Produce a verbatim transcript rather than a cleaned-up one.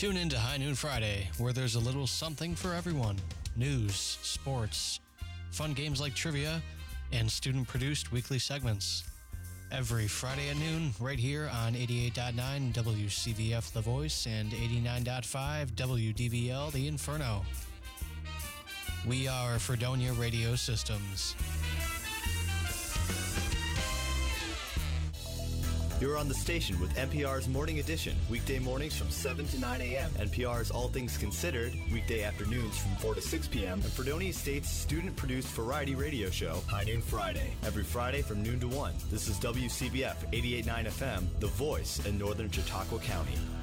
Tune in to High Noon Friday, where there's a little something for everyone. News, sports, fun games like trivia, and student-produced weekly segments. Every Friday at noon, right here on eighty-eight point nine W C V F The Voice and eighty-nine point five W D V L The Inferno. We are Fredonia Radio Systems. You're on the station with N P R's Morning Edition, weekday mornings from seven to nine a.m. N P R's All Things Considered, weekday afternoons from four to six p.m. And Fredonia State's student-produced variety radio show, High Noon Friday, every Friday from noon to one. This is W C B F eighty-eight point nine F M, The Voice in Northern Chautauqua County.